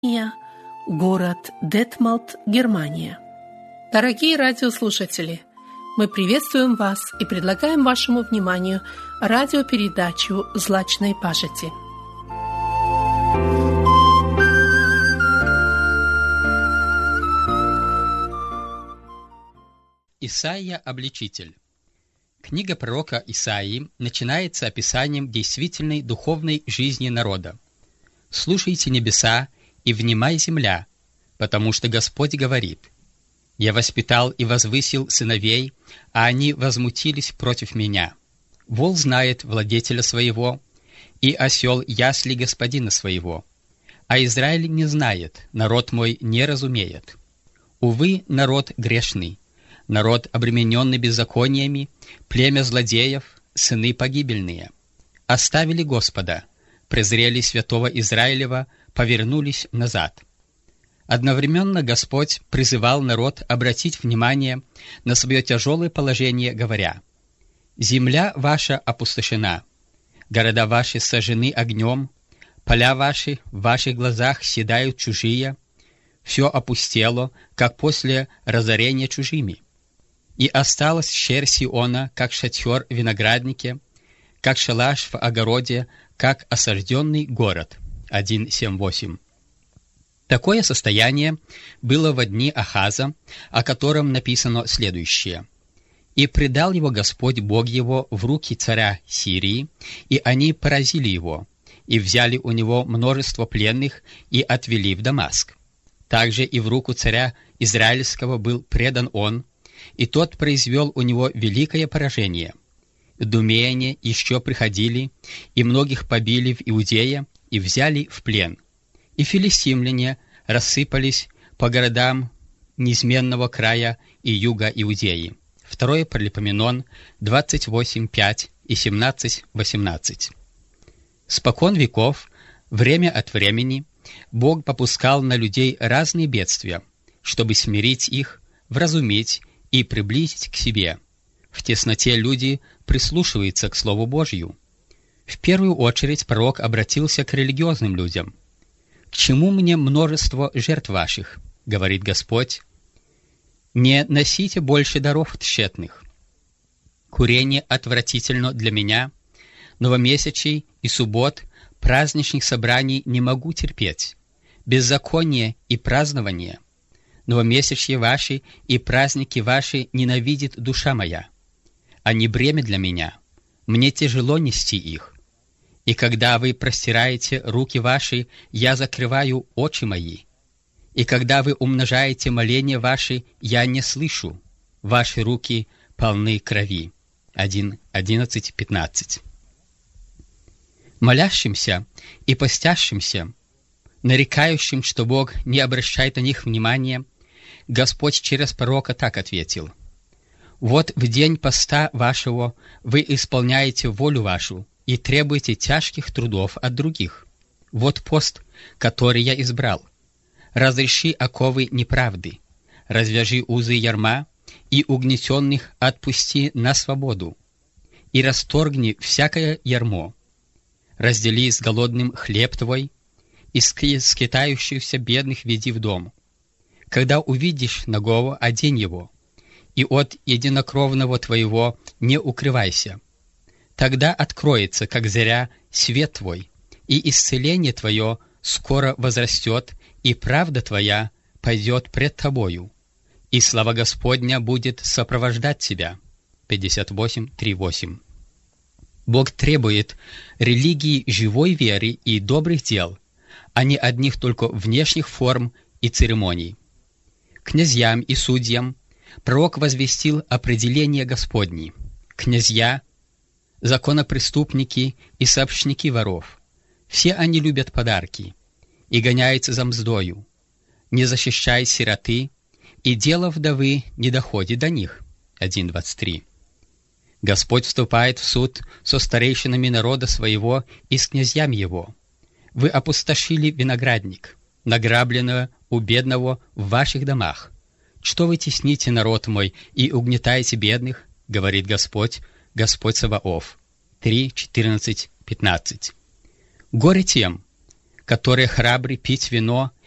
Город Детмолд, Германия. Дорогие радиослушатели, мы приветствуем вас и предлагаем вашему вниманию радиопередачу «Злачной пажити». Исаия – обличитель. Книга пророка Исаии начинается описанием действительной духовной жизни народа. «Слушайте небеса и внимай земля, потому что Господь говорит: Я воспитал и возвысил сыновей, а они возмутились против меня. Вол знает владетеля своего, и осел ясли господина своего. А Израиль не знает, народ мой не разумеет. Увы, народ грешный, народ, обремененный беззакониями, племя злодеев, сыны погибельные. Оставили Господа, презрели святого Израилева, повернулись назад». Одновременно Господь призывал народ обратить внимание на свое тяжелое положение, говоря: «Земля ваша опустошена, города ваши сожжены огнем, поля ваши в ваших глазах седают чужие, все опустело, как после разорения чужими. И осталась черь Сиона, как шатер в винограднике, как шалаш в огороде, как осажденный город». 1:7-8. Такое состояние было во дни Ахаза, о котором написано следующее: «И предал его Господь Бог его в руки царя Сирии, и они поразили его, и взяли у него множество пленных, и отвели в Дамаск. Также и в руку царя Израильского был предан он, и тот произвел у него великое поражение. Идумеяне еще приходили, и многих побили в Иудее, и взяли в плен. И филистимляне рассыпались по городам неизменного края и юга Иудеи». 2 Паралипоменон 28:5 и 17:18. Спокон веков, время от времени, Бог попускал на людей разные бедствия, чтобы смирить их, вразумить и приблизить к себе. В тесноте люди прислушиваются к Слову Божью. В первую очередь пророк обратился к религиозным людям. «К чему мне множество жертв ваших, — говорит Господь, — не носите больше даров тщетных. Курение отвратительно для меня, новомесячий и суббот, праздничных собраний не могу терпеть, беззаконие и празднование. Новомесячье ваши и праздники ваши ненавидит душа моя. Они бремя для меня, мне тяжело нести их. И когда вы простираете руки ваши, я закрываю очи мои. И когда вы умножаете моления ваши, я не слышу. Ваши руки полны крови». 1:11-15. Молящимся и постящимся, нарекающим, что Бог не обращает на них внимания, Господь через пророка так ответил: «Вот в день поста вашего вы исполняете волю вашу и требуете тяжких трудов от других. Вот пост, который я избрал. Разреши оковы неправды, развяжи узы ярма, и угнетенных отпусти на свободу, и расторгни всякое ярмо. Раздели с голодным хлеб твой, и скитающихся бедных веди в дом. Когда увидишь нагого, одень его, и от единокровного твоего не укрывайся. Тогда откроется, как заря, свет твой, и исцеление твое скоро возрастет, и правда твоя пойдет пред тобою, и слава Господня будет сопровождать тебя». 58:3-8. Бог требует религии живой веры и добрых дел, а не одних только внешних форм и церемоний. Князьям и судьям пророк возвестил определение Господни. Князья, законопреступники и сообщники воров, все они любят подарки и гоняются за мздою, не защищая сироты, и дело вдовы не доходит до них. 1:23. Господь вступает в суд со старейшинами народа своего и с князьями его. Вы опустошили виноградник, награбленного у бедного в ваших домах. Что вы тесните народ мой и угнетаете бедных, говорит Господь, Господь Саваоф. 3:14-15. Горе тем, которые храбры пить вино